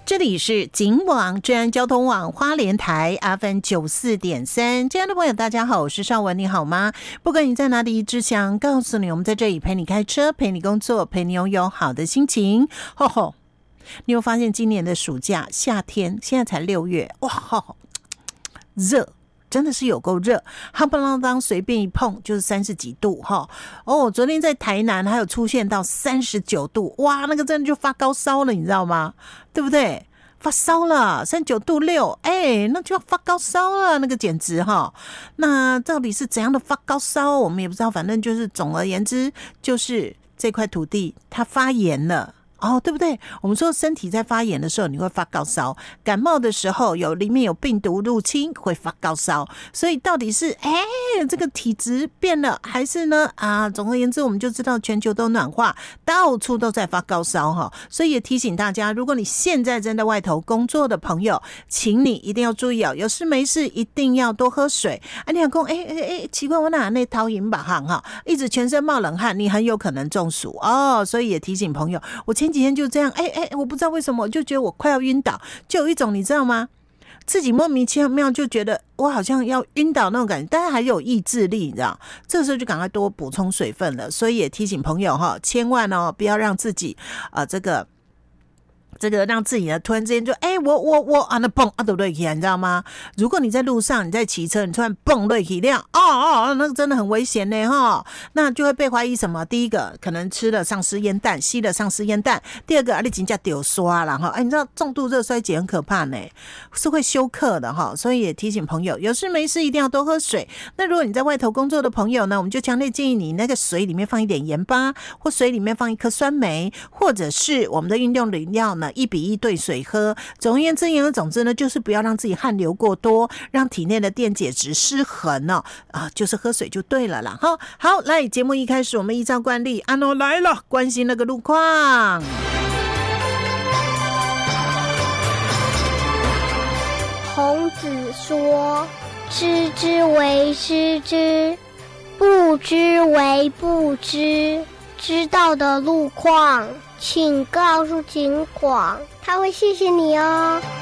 这里是警网治安交通网花莲台 FM94.3， 亲爱的朋友大家好，我是邵文，你好吗？不管你在哪里，只想告诉你，我们在这里陪你开车，陪你工作，陪你拥有好的心情。吼吼，你有发现今年的暑假夏天现在才6月，哇，热，真的是有够热，夯不啷当随便一碰就是30几度哈。哦，昨天在台南还有出现到39度，哇，那个真的就发高烧了，你知道吗？对不对？发烧了39度6，那就要发高烧了，那个简直哈。那到底是怎样的发高烧，我们也不知道，反正就是总而言之，就是这块土地它发炎了。哦，对不对？我们说身体在发炎的时候你会发高烧，感冒的时候里面有病毒入侵会发高烧，所以到底是这个体质变了还是呢总而言之我们就知道全球都暖化，到处都在发高烧哈。所以也提醒大家，如果你现在正在外头工作的朋友，请你一定要注意有事没事一定要多喝水啊。你想说奇怪，我哪那头晕吧哈，一直全身冒冷汗，你很有可能中暑哦。所以也提醒朋友，我前几天就这样，我不知道为什么，我就觉得我快要晕倒，就有一种你知道吗？自己莫名其妙就觉得我好像要晕倒那种感觉，但是还有意志力，你知道，这时候就赶快多补充水分了。所以也提醒朋友哈，千万不要让自己这个让自己呢突然之间就我那蹦都落去，你知道吗？如果你在路上，你在骑车，你突然蹦落去那样那个真的很危险呢哈。那就会被怀疑什么？第一个可能吃了丧尸烟弹，吸了丧尸烟弹；第二个你真的丢刷了哈。你知道重度热衰竭很可怕呢，是会休克的哈。所以也提醒朋友，有事没事一定要多喝水。那如果你在外头工作的朋友呢，我们就强烈建议你那个水里面放一点盐巴，或水里面放一颗酸梅，或者是我们的运动饮料呢1比1兑水喝。总而言之，言而总之呢，就是不要让自己汗流过多，让体内的电解质失衡就是喝水就对了啦哈。好，来节目一开始，我们依照惯例，安诺来了，关心那个路况。 孔子说：“知之为知之，不知为不知。”知道的路况，请告诉警广，他会谢谢你哦。